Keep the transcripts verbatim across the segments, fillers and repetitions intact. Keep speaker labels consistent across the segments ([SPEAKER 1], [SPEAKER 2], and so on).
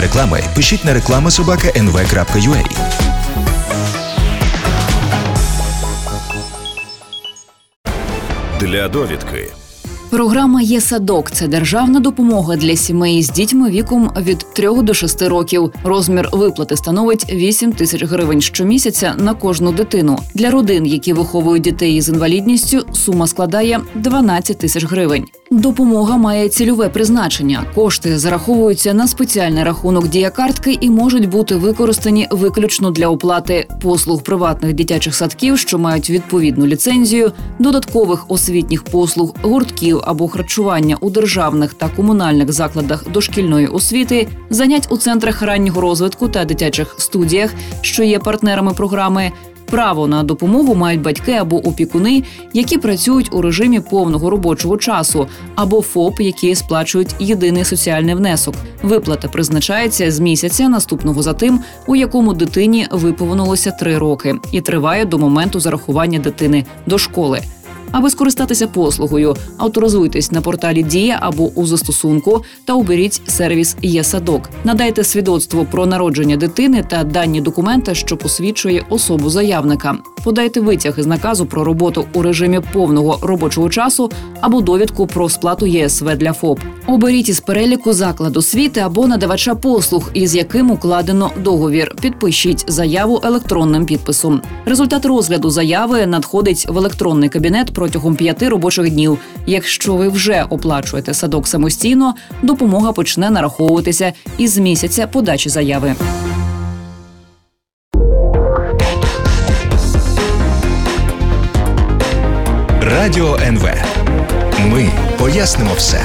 [SPEAKER 1] реклами пишіть на реклама собака ен ве крапка ю а. Для довідки.
[SPEAKER 2] Програма «Є-садок» – це державна допомога для сімей з дітьми віком від трьох до шести років. Розмір виплати становить вісім тисяч гривень щомісяця на кожну дитину. Для родин, які виховують дітей із інвалідністю, сума складає дванадцять тисяч гривень. Допомога має цільове призначення. Кошти зараховуються на спеціальний рахунок дія-картки і можуть бути використані виключно для оплати послуг приватних дитячих садків, що мають відповідну ліцензію, додаткових освітніх послуг, гуртків або харчування у державних та комунальних закладах дошкільної освіти, занять у центрах раннього розвитку та дитячих студіях, що є партнерами програми. Право на допомогу мають батьки або опікуни, які працюють у режимі повного робочого часу, або ФОП, які сплачують єдиний соціальний внесок. Виплата призначається з місяця, наступного за тим, у якому дитині виповнилося три роки, і триває до моменту зарахування дитини до школи. Аби скористатися послугою, авторизуйтесь на порталі «Дія» або у застосунку та оберіть сервіс «Є-садок». Надайте свідоцтво про народження дитини та дані документа, що посвідчує особу заявника. Подайте витяг із наказу про роботу у режимі повного робочого часу або довідку про сплату є ес ве для ФОП. Оберіть із переліку заклад освіти або надавача послуг, із яким укладено договір. Підпишіть заяву електронним підписом. Результат розгляду заяви надходить в електронний кабінет протягом п'яти робочих днів. Якщо ви вже оплачуєте садок самостійно, допомога почне нараховуватися із місяця подачі заяви.
[SPEAKER 1] Радіо ен ве. Ми пояснимо все.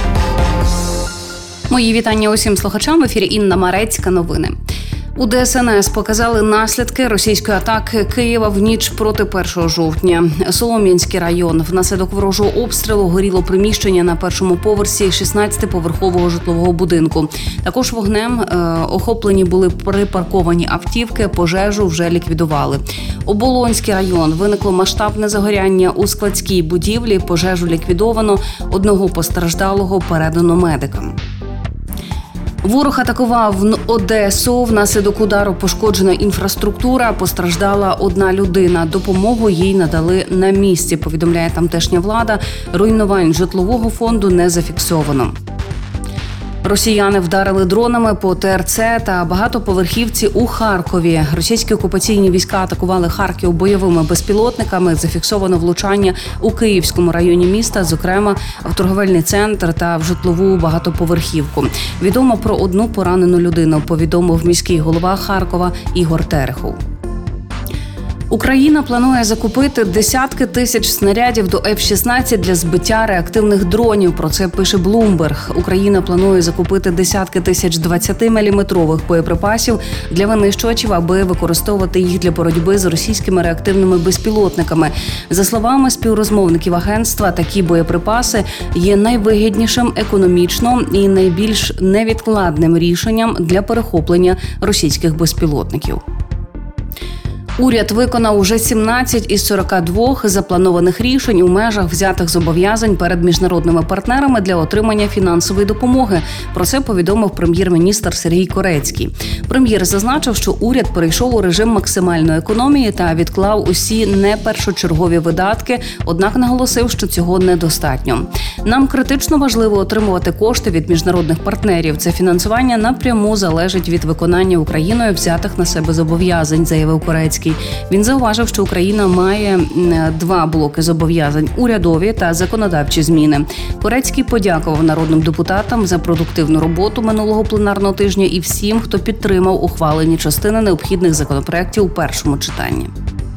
[SPEAKER 3] Мої вітання усім слухачам. В ефірі Інна Марецька. Новини. У де ес ен ес показали наслідки російської атаки Києва в ніч проти першого жовтня. Солом'янський район. Внаслідок ворожого обстрілу горіло приміщення на першому поверсі шістнадцятиповерхового житлового будинку. Також вогнем е, охоплені були припарковані автівки, пожежу вже ліквідували. Оболонський район. Виникло масштабне загоряння у складській будівлі, пожежу ліквідовано, одного постраждалого передано медикам. Ворог атакував Одесу. Внаслідок удару пошкоджена інфраструктура, постраждала одна людина. Допомогу їй надали на місці, повідомляє тамтешня влада. Руйнувань житлового фонду не зафіксовано. Росіяни вдарили дронами по те ер це та багатоповерхівці у Харкові. Російські окупаційні війська атакували Харків бойовими безпілотниками. Зафіксовано влучання у Київському районі міста, зокрема в торговельний центр та в житлову багатоповерхівку. Відомо про одну поранену людину, повідомив міський голова Харкова Ігор Терехов. Україна планує закупити десятки тисяч снарядів до еф шістнадцять для збиття реактивних дронів. Про це пише Bloomberg. Україна планує закупити десятки тисяч двадцятиміліметрових боєприпасів для винищувачів, аби використовувати їх для боротьби з російськими реактивними безпілотниками. За словами співрозмовників агентства, такі боєприпаси є найвигіднішим економічно і найбільш невідкладним рішенням для перехоплення російських безпілотників. Уряд виконав уже сімнадцять із сорока двох запланованих рішень у межах взятих зобов'язань перед міжнародними партнерами для отримання фінансової допомоги. Про це повідомив прем'єр-міністр Сергій Корецький. Прем'єр зазначив, що уряд перейшов у режим максимальної економії та відклав усі непершочергові видатки, однак наголосив, що цього недостатньо. Нам критично важливо отримувати кошти від міжнародних партнерів. Це фінансування напряму залежить від виконання Україною взятих на себе зобов'язань, заявив Корецький. Він зауважив, що Україна має два блоки зобов'язань – урядові та законодавчі зміни. Корецький подякував народним депутатам за продуктивну роботу минулого пленарного тижня і всім, хто підтримав ухвалені частини необхідних законопроєктів у першому читанні.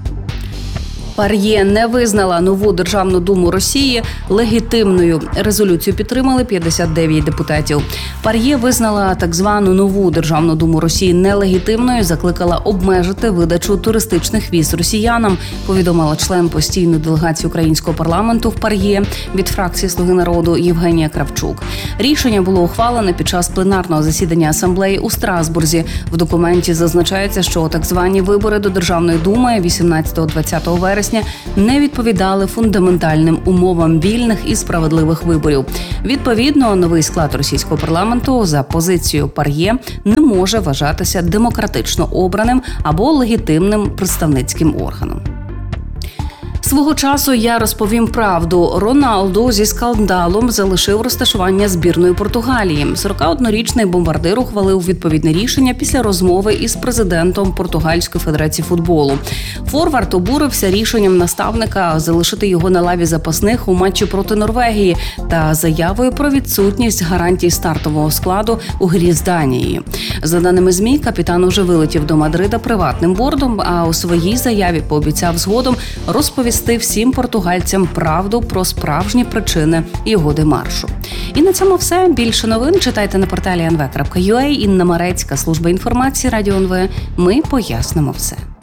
[SPEAKER 3] ПАРЄ не визнала нову Державну думу Росії легітимною. Резолюцію підтримали п'ятдесят дев'ять депутатів. ПАРЄ визнала так звану нову Державну думу Росії нелегітимною, закликала обмежити видачу туристичних віз росіянам, повідомила член постійної делегації українського парламенту в ПАРЄ від фракції «Слуги народу» Євгенія Кравчук. Рішення було ухвалене під час пленарного засідання Асамблеї у Страсбурзі. В документі зазначається, що так звані вибори до Державної думи вісімнадцятого-двадцятого вересня вересня не відповідали фундаментальним умовам вільних і справедливих виборів. Відповідно, новий склад російського парламенту за позицією ПАРЄ не може вважатися демократично обраним або легітимним представницьким органом. Свого часу я розповім правду. Роналду зі скандалом залишив розташування збірної Португалії. сорокаоднорічний бомбардир ухвалив відповідне рішення після розмови із президентом Португальської федерації футболу. Форвард обурився рішенням наставника залишити його на лаві запасних у матчі проти Норвегії та заявою про відсутність гарантій стартового складу у грі з Данією. За даними ЗМІ, капітан уже вилетів до Мадрида приватним бордом, а у своїй заяві пообіцяв згодом розповісти всім португальцям правду про справжні причини його демаршу. І на цьому все. Більше новин читайте на порталі ен ве крапка ю а. Інна Марецька, служба інформації Радіо ен ве. Ми пояснимо все.